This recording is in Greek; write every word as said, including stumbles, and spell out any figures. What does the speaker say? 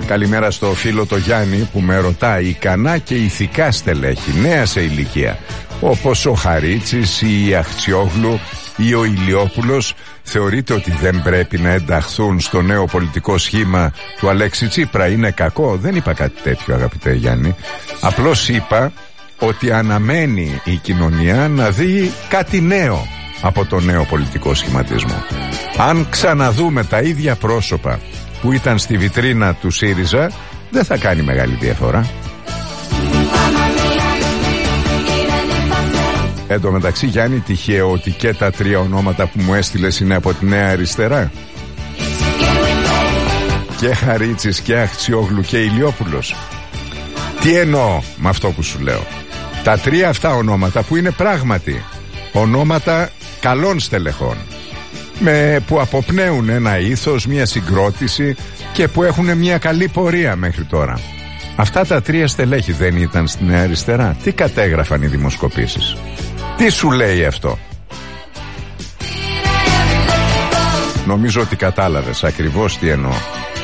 Καλημέρα στο φίλο το Γιάννη που με ρωτάει ικανά και ηθικά στελέχη, νέα σε ηλικία, όπως ο Χαρίτσης ή η Αχτσιόγλου ή ο Ηλιόπουλος, θεωρείτε ότι δεν πρέπει να ενταχθούν στο νέο πολιτικό σχήμα του Αλέξη Τσίπρα? Είναι κακό? Δεν είπα κάτι τέτοιο, αγαπητέ Γιάννη. Απλώς είπα ότι αναμένει η κοινωνία να δει κάτι νέο από το νέο πολιτικό σχηματισμό. Αν ξαναδούμε τα ίδια πρόσωπα που ήταν στη βιτρίνα του ΣΥΡΙΖΑ, δεν θα κάνει μεγάλη διαφορά. Εν τω μεταξύ, Γιάννη, τυχαίο ότι και τα τρία ονόματα που μου έστειλες είναι από τη Νέα Αριστερά? Και Χαρίτσης και Αχτσιόγλου και Ηλιόπουλος. Τι εννοώ με αυτό που σου λέω? Τα τρία αυτά ονόματα που είναι πράγματι ονόματα καλών στελεχών, με, που αποπνέουν ένα ήθος, μια συγκρότηση και που έχουν μια καλή πορεία μέχρι τώρα. Αυτά τα τρία στελέχη δεν ήταν στην Νέα Αριστερά? Τι κατέγραφαν οι δημοσκοπήσεις? Τι σου λέει αυτό? Νομίζω ότι κατάλαβες ακριβώς τι εννοώ.